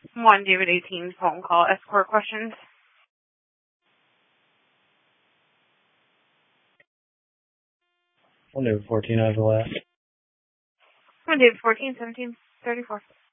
One David 18 phone call. Escort questions. 1 David 14 out of the last. 1 David 14, 17, 34.